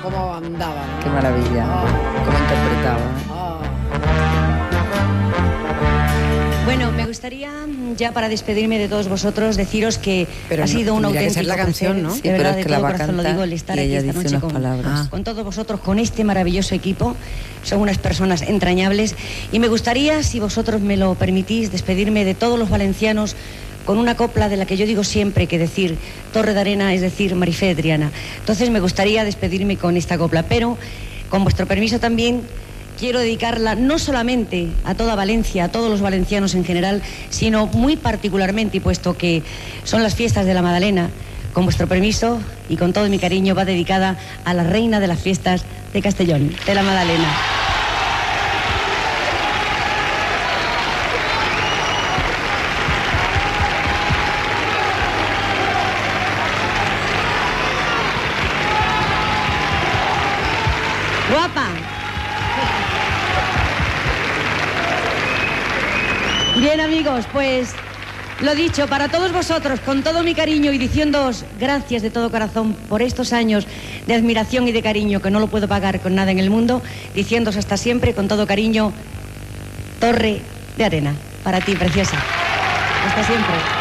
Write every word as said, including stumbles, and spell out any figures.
cómo andaba, ¿no? Qué maravilla, oh. Cómo interpretaba. Oh. Bueno, me gustaría, ya para despedirme de todos vosotros, deciros que pero ha no, sido un auténtico que ser la canción, ¿no? placer, Sí, de verdad, pero es que de todo la va a corazón lo cantar digo, el estar y aquí ella esta dice noche unas con, palabras. con todos vosotros, con este maravilloso equipo. Son unas personas entrañables y me gustaría, si vosotros me lo permitís, despedirme de todos los valencianos con una copla de la que yo digo siempre que decir Torre de Arena es decir Marifé de Triana. Entonces me gustaría despedirme con esta copla, pero con vuestro permiso también quiero dedicarla no solamente a toda Valencia, a todos los valencianos en general, sino muy particularmente, y puesto que son las fiestas de la Madalena, con vuestro permiso y con todo mi cariño va dedicada a la reina de las fiestas de Castellón, de la Madalena. Guapa. Bien, amigos, pues lo dicho, para todos vosotros, con todo mi cariño y diciéndoos gracias de todo corazón por estos años de admiración y de cariño que no lo puedo pagar con nada en el mundo, diciéndoos hasta siempre, con todo cariño, Torre de Arena, para ti, preciosa. Hasta siempre.